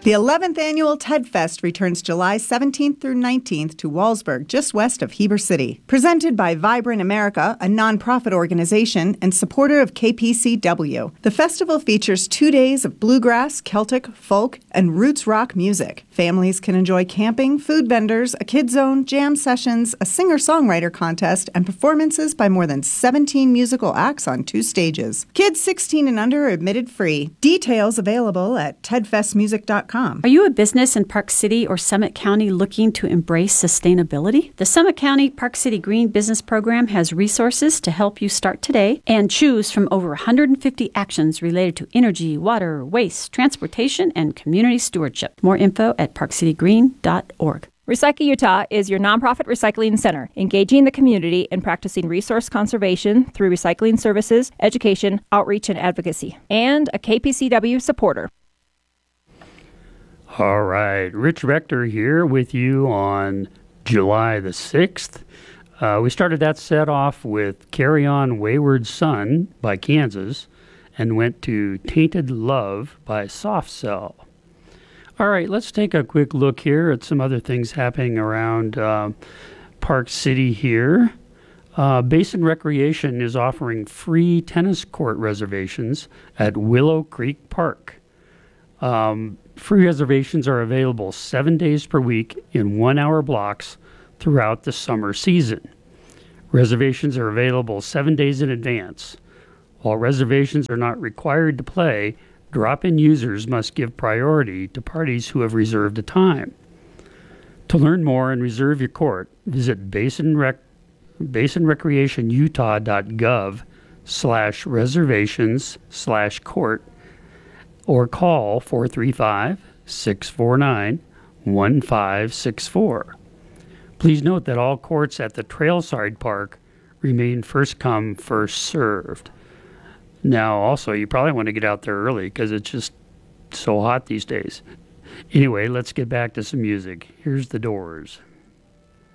The 11th annual TED Fest returns July 17th through 19th to Wallsburg, just west of Heber City. Presented by Vibrant America, a nonprofit organization and supporter of KPCW. The festival features 2 days of bluegrass, Celtic, folk, and roots rock music. Families can enjoy camping, food vendors, a kid zone, jam sessions, a singer-songwriter contest, and performances by more than 17 musical acts on 2 stages. Kids 16 and under are admitted free. Details available at tedfestmusic.com. Are you a business in Park City or Summit County looking to embrace sustainability? The Summit County Park City Green Business Program has resources to help you start today and choose from over 150 actions related to energy, water, waste, transportation, and community stewardship. More info at parkcitygreen.org. Recycle Utah is your nonprofit recycling center, engaging the community in practicing resource conservation through recycling services, education, outreach, and advocacy, and a KPCW supporter. All right, Rich Rector here with you on July the 6th. We started that set off with Carry On Wayward Son by Kansas and went to Tainted Love by Soft Cell. All right, let's take a quick look here at some other things happening around Park City here. Basin Recreation is offering free tennis court reservations at Willow Creek Park. Free reservations are available 7 days per week in 1-hour blocks throughout the summer season. Reservations are available 7 days in advance. While reservations are not required to play, drop-in users must give priority to parties who have reserved a time. To learn more and reserve your court, visit basinrecreationutah.gov/reservations/court or call 435-649-1564. Please note that all courts at the Trailside Park remain first come, first served. Now, also, you probably want to get out there early because it's just so hot these days. Anyway, let's get back to some music. Here's The Doors.